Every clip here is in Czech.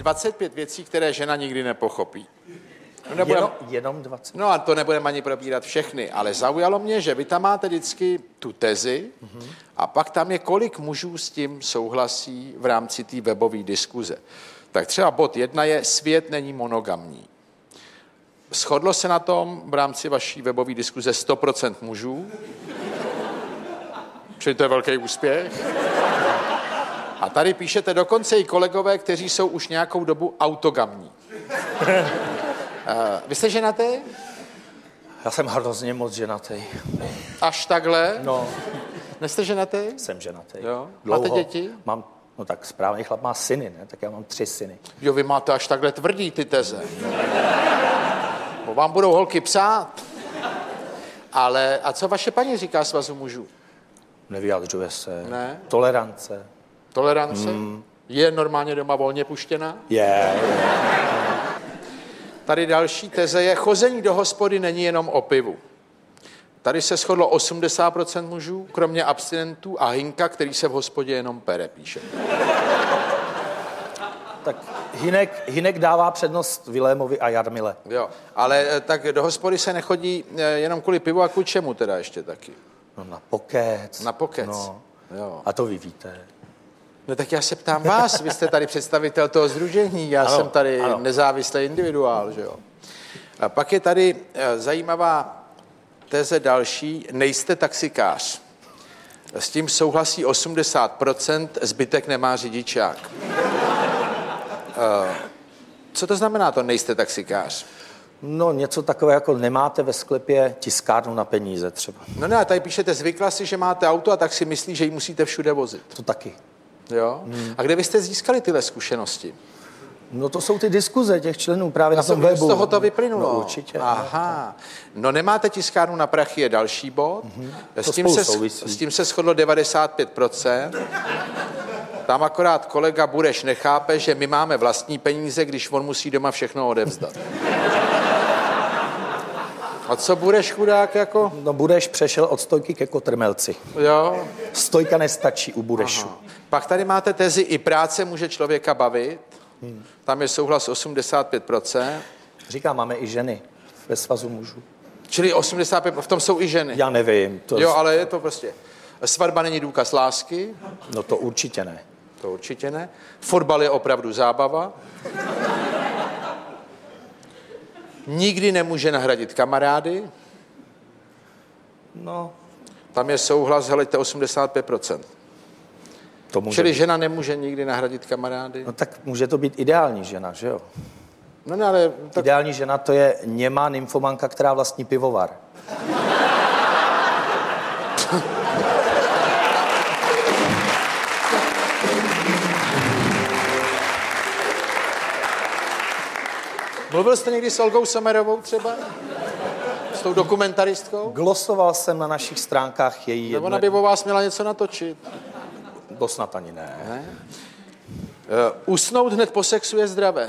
25 věcí, které žena nikdy nepochopí. Jenom 20. No a to nebudeme ani probírat všechny, ale zaujalo mě, že vy tam máte vždycky tu tezi a pak tam je, kolik mužů s tím souhlasí v rámci té webové diskuze. Tak třeba bod 1 je, svět není monogamní. Shodlo se na tom v rámci vaší webové diskuze 100% mužů, čili to je velký úspěch. A tady píšete dokonce i kolegové, kteří jsou už nějakou dobu autogamní. Vy jste ženatý? Já jsem hrozně moc ženatý. Až takhle? No. Nejste ženatý? Jsem ženatý. Jo. Máte děti? Mám, no tak správný chlap má syny, ne? Tak já mám 3 syny. Jo, vy máte až takhle tvrdý ty teze. Bo vám budou holky psát. Ale a co vaše paní říká Svazu mužů? Nevyjadřuje se. Ne? Tolerance. Tolerance? Je normálně doma volně puštěná? Je. Tady další teze je, chození do hospody není jenom o pivu. Tady se shodlo 80% mužů, kromě abstinentů a Hinka, který se v hospodě jenom pere, píše. Tak Hinek dává přednost Vilémovi a Jarmile. Jo, ale tak do hospody se nechodí jenom kvůli pivu a kvůli čemu teda ještě taky? No na pokec. Na pokec. No. Jo. A to vy víte. No tak já se ptám vás, vy jste tady představitel toho sdružení, já jsem tady nezávislý individuál, že jo. A pak je tady zajímavá teze další, nejste taxikář. S tím souhlasí 80%, zbytek nemá řidičák. Co to znamená to nejste taxikář? No něco takové, jako nemáte ve sklepě tiskárnu na peníze třeba. No ne, tady píšete, zvykla si, že máte auto a tak si myslí, že ji musíte všude vozit. To taky. Jo? A kde vy jste získali tyhle zkušenosti? No to jsou ty diskuze těch členů právě na tom webu. Z toho to vyplynulo. No určitě. Aha. No nemáte tiskárnu na prachy je další bod. S tím se shodlo 95%. Tam akorát kolega Bureš nechápe, že my máme vlastní peníze, když on musí doma všechno odevzdat. A co Bureš chudák jako? No Bureš přešel od stojky ke kotrmelci. Jo. Stojka nestačí u Burešu. Aha. Pak tady máte tezi, i práce může člověka bavit. Tam je souhlas 85%. Říkám, máme i ženy ve Svazu mužů. Čili 85%, v tom jsou i ženy. Já nevím. Jo, ale je to prostě. Svatba není důkaz lásky. No to určitě ne. To určitě ne. Fotbal je opravdu zábava. Nikdy nemůže nahradit kamarády. No. Tam je souhlas, helejte, 85%. Čili žena nemůže nikdy nahradit kamarády. No tak může to být ideální žena, že jo? No ne, ale... Tak... Ideální žena to je němá nymfomanka, která vlastní pivovar. Mluvil jste někdy s Olgou Sommerovou třeba? S tou dokumentaristkou? Glosoval jsem na našich stránkách její... Nebo ona by o vás měla něco natočit? To snad ani ne. Usnout hned po sexu je zdravé.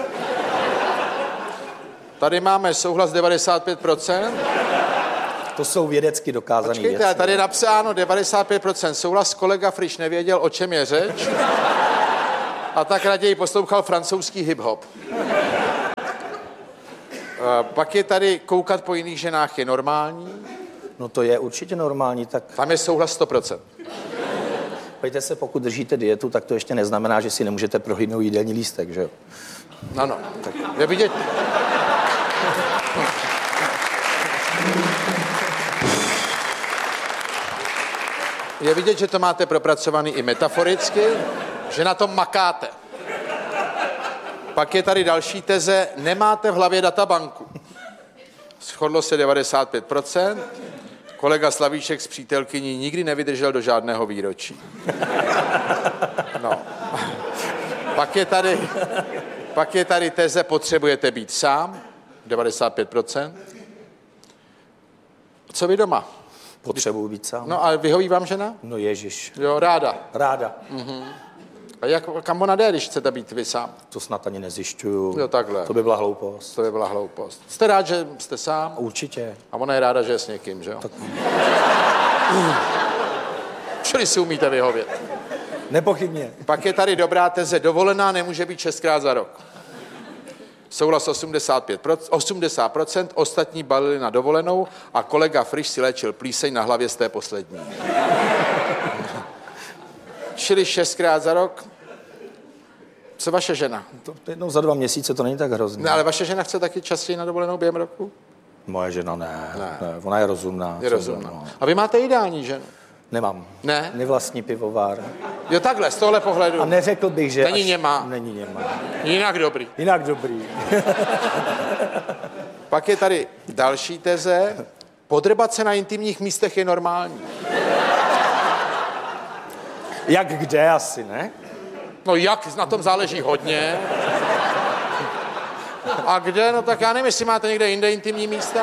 Tady máme souhlas 95%. To jsou vědecky dokázané věci. Počkejte, tady je napsáno 95% souhlas, kolega Friš nevěděl, o čem je řeč. A tak raději poslouchal francouzský hip-hop. Pak je tady koukat po jiných ženách je normální. No to je určitě normální, tak... Tam je souhlas 100%. Pojďte se, pokud držíte dietu, tak to ještě neznamená, že si nemůžete prohlídnout jídelní lístek, že jo? Ano, tak je vidět... Je vidět, že to máte propracovaný i metaforicky, že na tom makáte. Pak je tady další teze, nemáte v hlavě databanku. Shodlo se 95%. Kolega Slavíček s přítelkyní nikdy nevydržel do žádného výročí. No. Pak je tady teze, potřebujete být sám. 95%. Co vy doma? Potřebuji být sám. No a vyhoví vám žena? No ježiš. Jo, ráda. Ráda. A kam ona jde, když chcete být vy sám? To snad ani nezjišťuju. Jo, takhle. To by byla hloupost. To by byla hloupost. Jste rád, že jste sám? Určitě. A ona je ráda, že je s někým, že jo? Tak... Čili si umíte vyhovět. Nepochybně. Pak je tady dobrá teze, dovolená nemůže být 6krát za rok. Souhlas 80%, ostatní balili na dovolenou a kolega Friš si léčil plíseň na hlavě z té poslední. Čili 6krát za rok. Co vaše žena? To jednou za 2 měsíce, to není tak hrozný. Ne, ale vaše žena chce taky častěji na dovolenou během roku? Moje žena ne. Ona je rozumná. Je rozumná. A vy máte ideální ženu? Nemám. Ne? Nevlastní pivovár. Jo, takhle, z tohle pohledu. A neřekl bych, že... Není něma. Není něma. Jinak dobrý. Jinak dobrý. Pak je tady další teze. Podrbat se na intimních místech je normální. Jak kde asi, ne? No jak, na tom záleží hodně. A kde? No tak já nevím, jestli máte někde jinde intimní místa.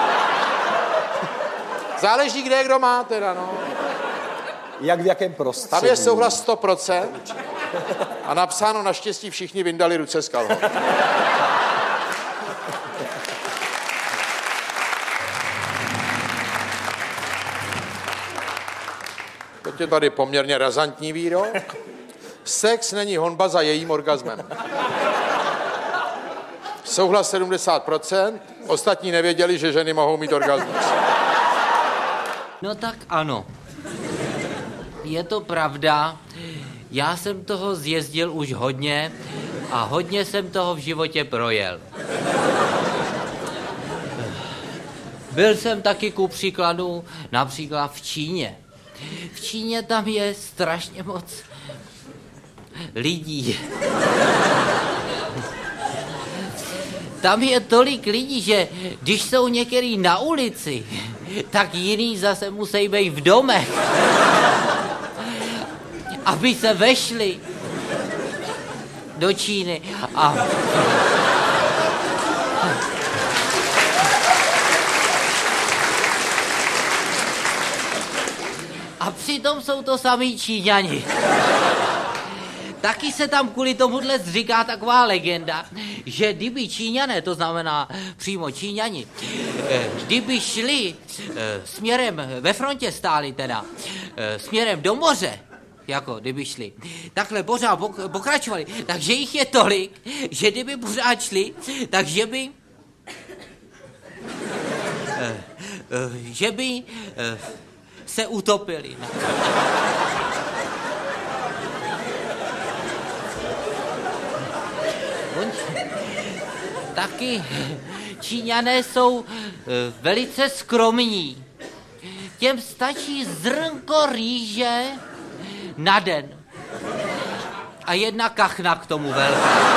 Záleží kde, kdo má teda, no. Jak v jakém prostředí? Tam je souhlas 100% a napsáno naštěstí všichni vyndali ruce z kalhot. Teď je tady poměrně razantní výrok. Sex není honba za jejím orgazmem. Souhlas 70%, ostatní nevěděli, že ženy mohou mít orgasmus. No tak ano. Je to pravda. Já jsem toho zjezdil už hodně a hodně jsem toho v životě projel. Byl jsem taky ku příkladu například v Číně. V Číně tam je strašně moc lidí. Tam je tolik lidí, že když jsou některý na ulici, tak jiný zase musí být v domech, aby se vešli do Číny. A přitom jsou to samý Číňani. Taky se tam kvůli tomuhle říká taková legenda, že kdyby Číňané, to znamená přímo Číňani, kdyby šli směrem, ve frontě stáli teda, směrem do moře, jako kdyby šli, takhle pořád pokračovali, takže jich je tolik, že kdyby pořád šli, takže by se utopili. Taky Číňané jsou velice skromní. Těm stačí zrnko rýže na den. A jedna kachna k tomu velká.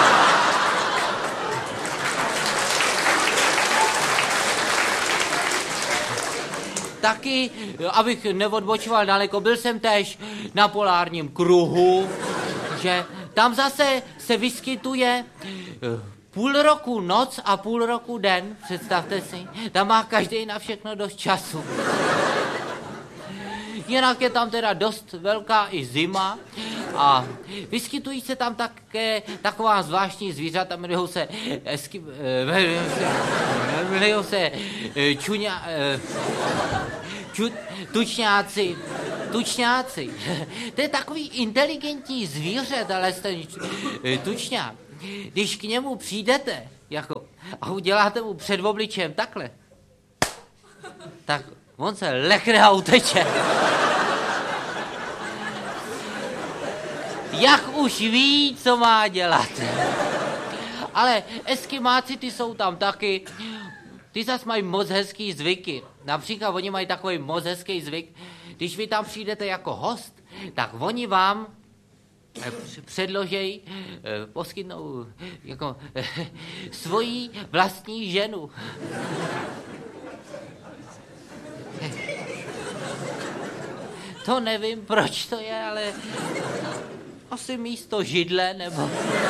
Taky, abych neodbočoval daleko, byl jsem též na polárním kruhu, že tam zase se vyskytuje půl roku noc a půl roku den, představte si. Tam má každý na všechno dost času. Jinak je tam teda dost velká i zima a vyskytují se tam také taková zvláštní zvířata, jmenují se tučňáci. Tučňáci. To je takový inteligentní zvíře, ale ten tučňák. Když k němu přijdete a uděláte mu před obličem takhle, tak on se lekne a uteče. Jak už ví, co má dělat. Ale Eskimáci, ty jsou tam taky. Ty zas mají moc hezký zvyky. Například oni mají takový moc hezký zvyk. Když vy tam přijdete jako host, tak oni vám předložej, poskytnou jako svoji vlastní ženu. To nevím, proč to je, ale asi místo židle, nebo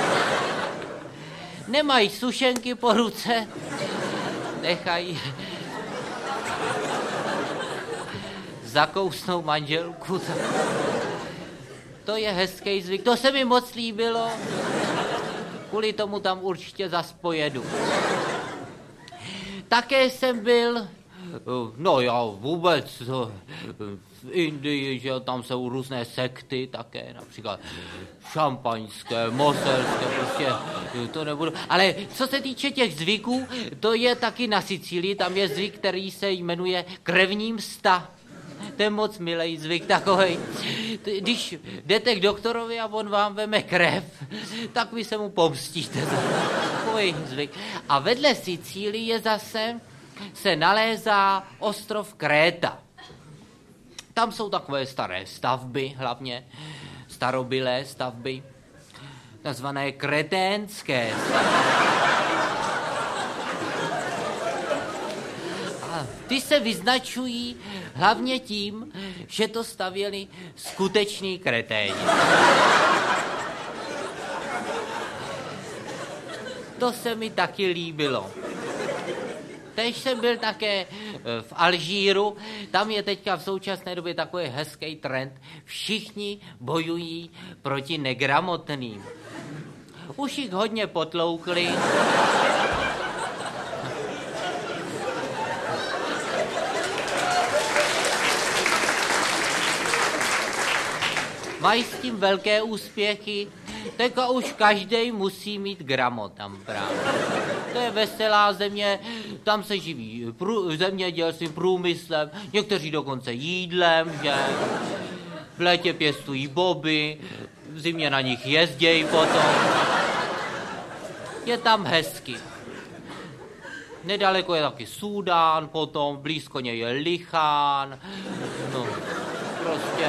nemají sušenky po ruce, nechají zakousnou manželku. To je hezký zvyk, to se mi moc líbilo. Kvůli tomu tam určitě zas pojedu. Také jsem byl No já vůbec, v Indii, že tam jsou různé sekty také, například šampaňské, moselské, prostě to nebudu. Ale co se týče těch zvyků, to je taky na Sicílii, tam je zvyk, který se jmenuje krevní msta. To je moc milej zvyk takovej. Když jdete k doktorovi a on vám veme krev, tak vy se mu pomstíte. Takový zvyk. A vedle Sicílie zase se nalézá ostrov Kréta. Tam jsou takové staré stavby, hlavně starobylé stavby, nazvané kreténské a ty se vyznačují hlavně tím, že to stavěli skuteční kreténi. To se mi taky líbilo. Teď jsem byl také v Alžíru, tam je teďka v současné době takový hezký trend. Všichni bojují proti negramotným. Už jich hodně potloukli. Mají s tím velké úspěchy, teďka už každej musí mít gramot tam právě. To je veselá země, tam se živí zemědělstvím, průmyslem, někteří dokonce jídlem, že v létě pěstují boby, v zimě na nich jezdějí potom. Je tam hezky. Nedaleko je taky Súdán potom, blízko něj je Lichán, no prostě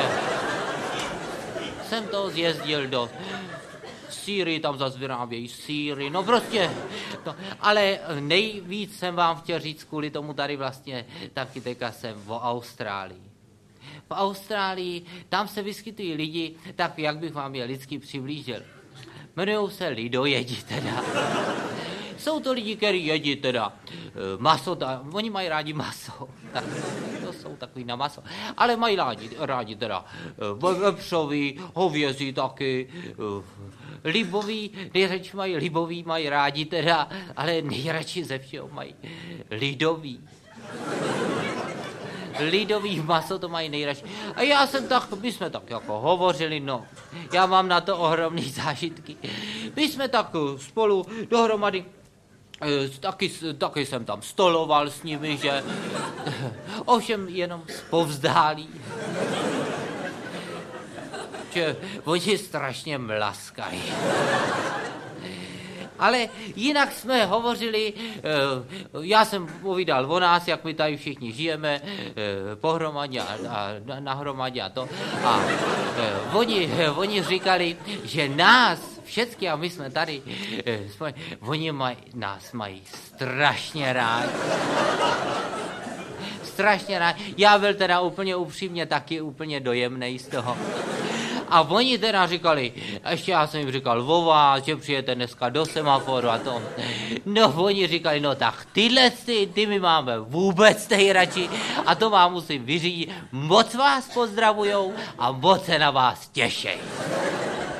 jsem to zjezdil do Sýrii, tam zase vyrábějí sýry, no prostě, no, ale nejvíc jsem vám chtěl říct, kvůli tomu tady vlastně taky teďka jsem v Austrálii. V Austrálii, tam se vyskytují lidi, tak jak bych vám je lidsky přiblížil. Jmenujou se lidojedi teda. Jsou to lidi, kteří jedí teda maso, oni mají rádi maso. To jsou takový na maso. Ale mají rádi teda vepřový, hovězí taky, libový, nejradši mají libový, mají rádi teda, ale nejradši ze všeho mají lidový. Lidový maso to mají nejradši. A my jsme tak jako hovořili, no, já mám na to ohromný zážitky. My jsme tak spolu dohromady, taky jsem tam stoloval s nimi, že ovšem jenom zpovzdálí. Že oni strašně mlaskají. Ale jinak jsme hovořili, já jsem povídal o nás, jak my tady všichni žijeme pohromadě a nahromadě a to. A oni říkali, že nás všechny, a my jsme tady, oni nás mají strašně rádi. Strašně rádi. Já byl teda úplně upřímně taky úplně dojemnej z toho. A oni teda říkali, ještě já jsem jim říkal o vás, že přijete dneska do semaforu a to. No oni říkali, no tak ty my máme vůbec nejradši a to vám musím vyřídit. Moc vás pozdravujou a moc se na vás těšej.